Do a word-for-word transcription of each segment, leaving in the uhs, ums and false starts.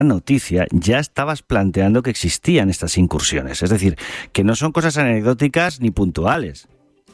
noticia ya estabas planteando que existían estas incursiones. Es decir, que no son cosas anecdóticas ni puntuales.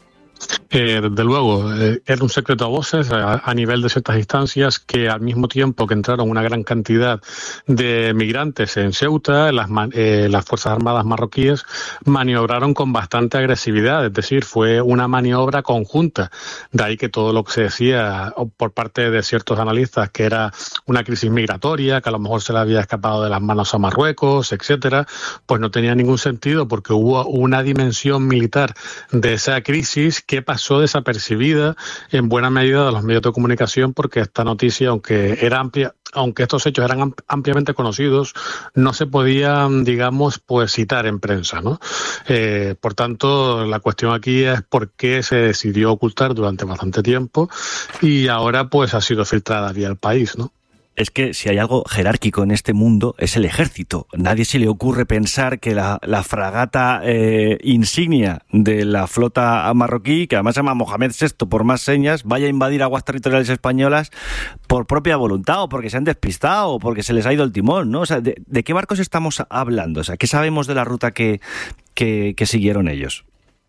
Eh, desde luego, eh, era un secreto a voces a, a nivel de ciertas instancias que al mismo tiempo que entraron una gran cantidad de migrantes en Ceuta, las, eh, las Fuerzas Armadas marroquíes maniobraron con bastante agresividad, es decir, fue una maniobra conjunta. De ahí que todo lo que se decía por parte de ciertos analistas que era una crisis migratoria, que a lo mejor se le había escapado de las manos a Marruecos, etcétera, pues no tenía ningún sentido porque hubo una dimensión militar de esa crisis que pasó desapercibida en buena medida de los medios de comunicación, porque esta noticia, aunque era amplia, aunque estos hechos eran ampliamente conocidos, no se podían, digamos, pues citar en prensa, ¿no? Eh, por tanto, la cuestión aquí es por qué se decidió ocultar durante bastante tiempo y ahora pues ha sido filtrada vía el país, ¿no? Es que si hay algo jerárquico en este mundo es el ejército. Nadie se le ocurre pensar que la, la fragata eh, insignia de la flota marroquí, que además se llama Mohamed sexto por más señas, vaya a invadir aguas territoriales españolas por propia voluntad o porque se han despistado o porque se les ha ido el timón, ¿no? O sea, ¿de, de qué barcos estamos hablando? O sea, ¿qué sabemos de la ruta que, que, que siguieron ellos?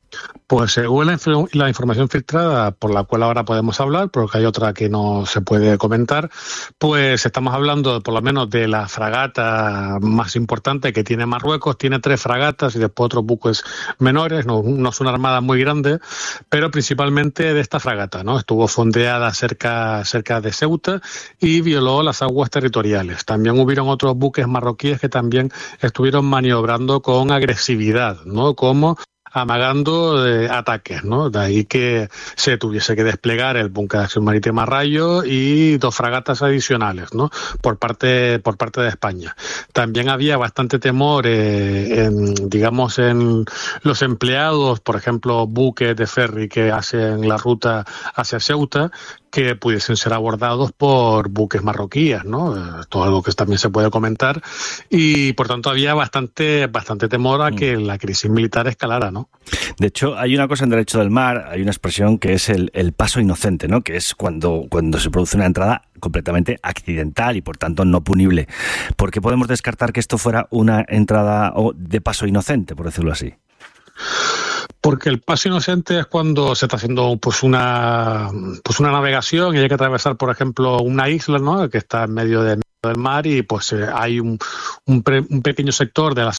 Pues según la, la información filtrada, por la cual ahora podemos hablar, porque hay otra que no se puede comentar, pues estamos hablando por lo menos de la fragata más importante que tiene Marruecos. Tiene tres fragatas y después otros buques menores, no, no es una armada muy grande, pero principalmente de esta fragata, ¿no? Estuvo fondeada cerca, cerca de Ceuta y violó las aguas territoriales. También hubieron otros buques marroquíes que también estuvieron maniobrando con agresividad, ¿no? Como amagando eh, ataques, ¿no? De ahí que se tuviese que desplegar el búnker de acción marítima Rayo y dos fragatas adicionales, ¿no? Por parte por parte de España. También había bastante temor, eh, en, digamos, en los empleados, por ejemplo, buques de ferry que hacen la ruta hacia Ceuta, que pudiesen ser abordados por buques marroquíes, ¿no? Esto es algo que también se puede comentar y, por tanto, había bastante bastante temor a que la crisis militar escalara, ¿no? De hecho, hay una cosa en derecho del mar, hay una expresión que es el, el paso inocente, ¿no? Que es cuando, cuando se produce una entrada completamente accidental y, por tanto, no punible. ¿Por qué podemos descartar que esto fuera una entrada de paso inocente, por decirlo así? Porque el paso inocente es cuando se está haciendo pues una pues una navegación y hay que atravesar, por ejemplo, una isla, ¿no? Que está en medio de, del mar y pues eh, hay un, un, pre, un pequeño sector de la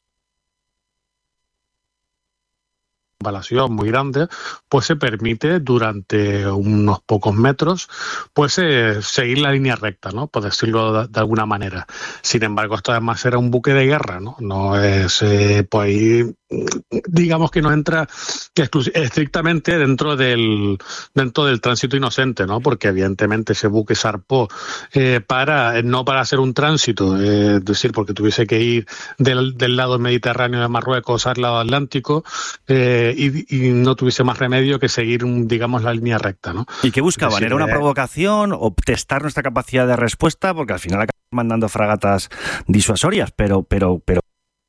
embalación muy grande, pues se permite durante unos pocos metros pues eh, seguir la línea recta, ¿no? Por decirlo de, de alguna manera. Sin embargo, esto además era un buque de guerra, ¿no? No es, eh, pues digamos que no entra estrictamente dentro del dentro del tránsito inocente, ¿no? Porque evidentemente ese buque zarpó eh, para no para hacer un tránsito, eh, es decir, porque tuviese que ir del, del lado mediterráneo de Marruecos al lado atlántico, eh, Y, y no tuviese más remedio que seguir, digamos, la línea recta, ¿no? ¿Y qué buscaban? Decir, ¿era una provocación o testar nuestra capacidad de respuesta? Porque al final acaban mandando fragatas disuasorias, pero, pero, pero...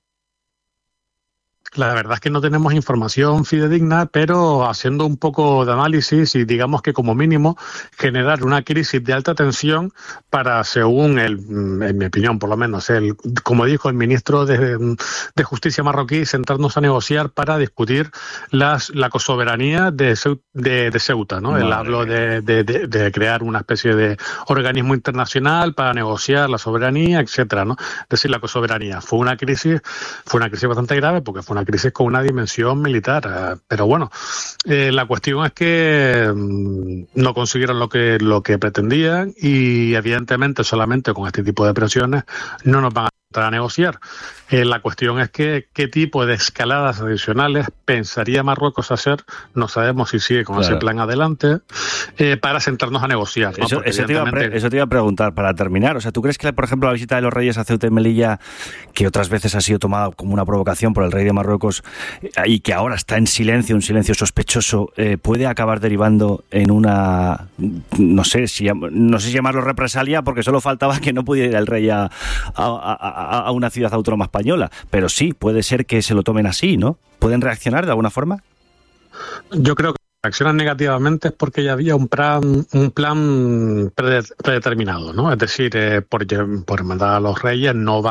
La verdad es que no tenemos información fidedigna, pero haciendo un poco de análisis y digamos que como mínimo generar una crisis de alta tensión para, según el, en mi opinión por lo menos, el, como dijo el ministro de, de Justicia marroquí, sentarnos a negociar para discutir las, la cosoberanía de, de, de Ceuta, ¿no? Él habló de, de, de, de crear una especie de organismo internacional para negociar la soberanía, etcétera, ¿no? Es decir, la cosoberanía. Fue una crisis, fue una crisis bastante grave porque fue una crisis con una dimensión militar, pero bueno, eh, la cuestión es que mmm, no consiguieron lo que lo que pretendían y evidentemente solamente con este tipo de presiones no nos van a a negociar. Eh, la cuestión es que qué tipo de escaladas adicionales pensaría Marruecos hacer, no sabemos si sigue con claro. ese plan adelante, eh, para sentarnos a negociar, ¿no? Eso, eso, te iba a pre- eso te iba a preguntar para terminar. O sea, ¿tú crees que, por ejemplo, la visita de los reyes a Ceuta y Melilla, que otras veces ha sido tomada como una provocación por el rey de Marruecos y que ahora está en silencio, un silencio sospechoso, eh, puede acabar derivando en una, no sé si no sé si llamarlo represalia, porque solo faltaba que no pudiera ir el rey a, a, a a una ciudad autónoma española, pero sí, puede ser que se lo tomen así, ¿no? ¿Pueden reaccionar de alguna forma? Yo creo que reaccionan negativamente es porque ya había un plan, un plan predeterminado, ¿no? Es decir, eh, por, por mandar a los reyes no va